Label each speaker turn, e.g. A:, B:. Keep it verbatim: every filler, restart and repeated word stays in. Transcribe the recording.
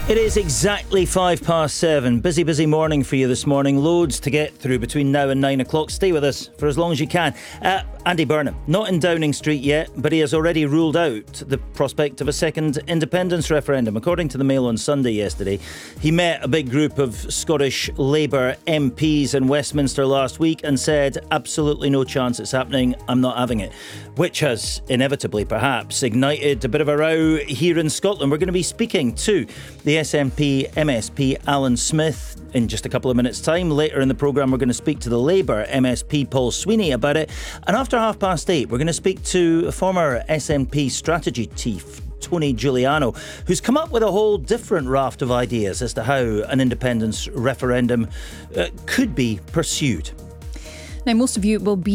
A: It is exactly five past seven. Busy, busy morning for you this morning. Loads to get through between now and nine o'clock. Stay with us for as long as you can. Uh, Andy Burnham, not in Downing Street yet, but he has already ruled out the prospect of a second independence referendum. According to the Mail on Sunday yesterday, he met a big group of Scottish Labour M Ps in Westminster last week and said, absolutely no chance it's happening, I'm not having it. Which has inevitably, perhaps, ignited a bit of a row here in Scotland. We're going to be speaking to the S N P M S P Alan Smith in just a couple of minutes' time. Later in the programme, we're going to speak to the Labour M S P Paul Sweeney about it. And after half past eight, we're going to speak to former S N P strategy chief Tony Giuliano, who's come up with a whole different raft of ideas as to how an independence referendum uh, could be pursued.
B: Now, most of you will be